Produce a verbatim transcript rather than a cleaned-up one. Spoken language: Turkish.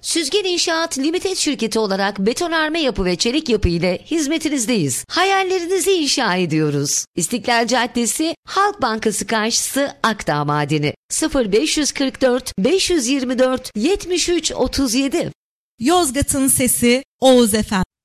Süzgen İnşaat Limited şirketi olarak betonarme yapı ve çelik yapı ile hizmetinizdeyiz. Hayallerinizi inşa ediyoruz. İstiklal Caddesi, Halk Bankası karşısı, Akdağ Madeni. sıfır beş kırk dört beş yirmi dört yetmiş üç otuz yedi. Yozgat'ın sesi Oğuz Efendi.